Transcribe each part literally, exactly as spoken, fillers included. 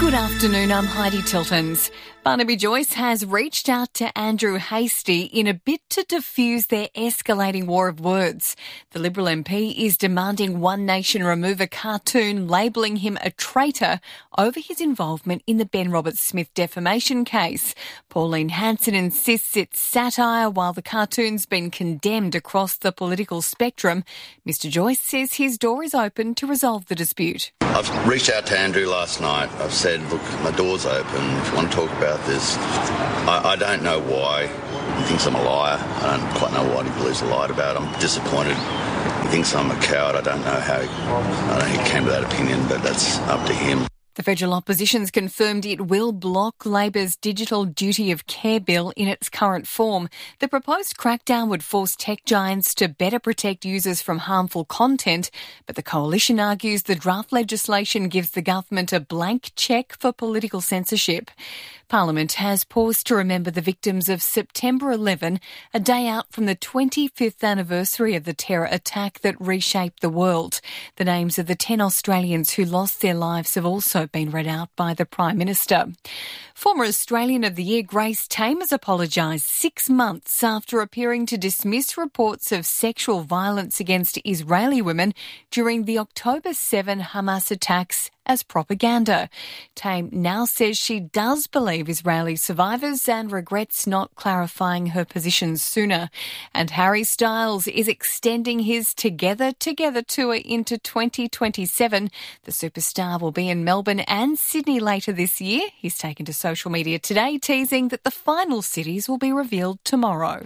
Good afternoon, I'm Heidi Tiltons. Barnaby Joyce has reached out to Andrew Hastie in a bid to defuse their escalating war of words. The Liberal M P is demanding One Nation remove a cartoon labelling him a traitor over his involvement in the Ben Roberts-Smith defamation case. Pauline Hanson insists it's satire while the cartoon's been condemned across the political spectrum. Mister Joyce says his door is open to resolve the dispute. I've reached out to Andrew last night. I've said, look, my door's open. If you want to talk about this, I, I don't know why he thinks I'm a liar. I don't quite know what he believes I lied about. I'm disappointed. He thinks I'm a coward. I don't know how he, I don't know how he came to that opinion, but that's up to him. The federal opposition's confirmed it will block Labor's Digital Duty of Care bill in its current form. The proposed crackdown would force tech giants to better protect users from harmful content, but the coalition argues the draft legislation gives the government a blank cheque for political censorship. Parliament has paused to remember the victims of September eleventh, a day out from the twenty-fifth anniversary of the terror attack that reshaped the world. The names of the ten Australians who lost their lives have also been read out by the Prime Minister. Former Australian of the Year Grace Tame has apologised six months after appearing to dismiss reports of sexual violence against Israeli women during the October seventh Hamas attacks as propaganda. Tame now says she does believe Israeli survivors and regrets not clarifying her position sooner. And Harry Styles is extending his Together Together tour into twenty twenty-seven. The superstar will be in Melbourne and Sydney later this year. He's taken to social media today, teasing that the final cities will be revealed tomorrow.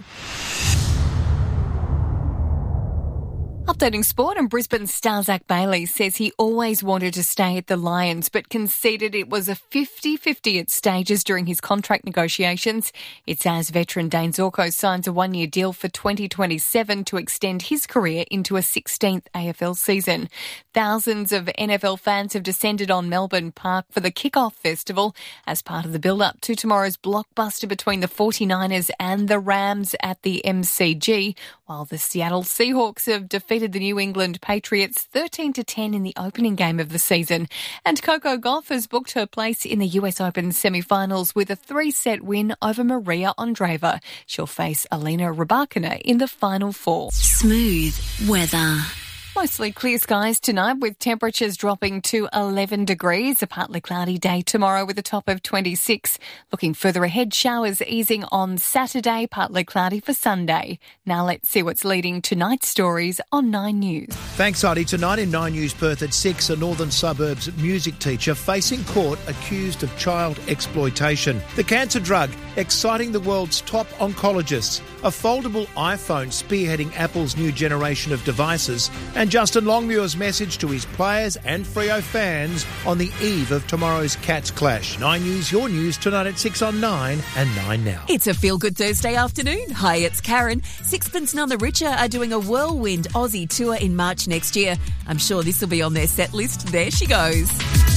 Updating sport, and Brisbane star Zach Bailey says he always wanted to stay at the Lions but conceded it was a fifty-fifty at stages during his contract negotiations. It's as veteran Dane Zorko signs a one-year deal for twenty twenty-seven to extend his career into a sixteenth A F L season. Thousands of N F L fans have descended on Melbourne Park for the Kickoff Festival as part of the build-up to tomorrow's blockbuster between the forty-niners and the Rams at the M C G, while the Seattle Seahawks have defeated the New England Patriots thirteen to ten in the opening game of the season. And Coco Gauff has booked her place in the U S Open semi-finals with a three-set win over Maria Andreeva. She'll face Alina Rybakina in the final four. Smooth weather. Mostly clear skies tonight with temperatures dropping to eleven degrees. A partly cloudy day tomorrow with a top of twenty-six. Looking further ahead, showers easing on Saturday, partly cloudy for Sunday. Now let's see what's leading tonight's stories on Nine News. Thanks, Heidi. Tonight in Nine News Perth at six, a Northern Suburbs music teacher facing court accused of child exploitation. The cancer drug exciting the world's top oncologists. A foldable iPhone spearheading Apple's new generation of devices. And Justin Longmuir's message to his players and Freo fans on the eve of tomorrow's Cats clash. Nine News, your news tonight at six on Nine and Nine Now. It's a feel-good Thursday afternoon. Hi, it's Karen. Sixpence None the Richer are doing a whirlwind Aussie tour in March next year. I'm sure this will be on their set list. There she goes.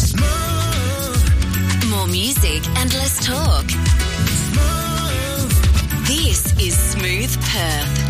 More music and less talk. This is Smooth Perth.